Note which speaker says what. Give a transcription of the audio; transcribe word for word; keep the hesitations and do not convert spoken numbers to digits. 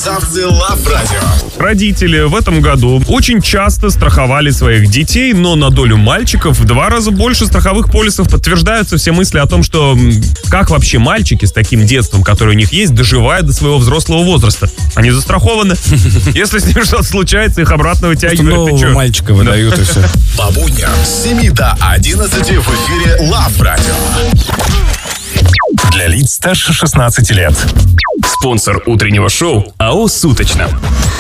Speaker 1: Красавцы Лав Радио.
Speaker 2: Родители в этом году очень часто страховали своих детей, но на долю мальчиков в два раза больше страховых полисов. Подтверждаются все мысли о том, что как вообще мальчики с таким детством, которое у них есть, доживают до своего взрослого возраста. Они застрахованы. Если с ними что-то случается, их обратно вытягивают.
Speaker 3: Нового мальчика выдают и все.
Speaker 1: По будням с семи до одиннадцати в эфире Лав Радио.
Speaker 4: Для лиц старше шестнадцати лет.
Speaker 5: Спонсор утреннего шоу АО «Суточно».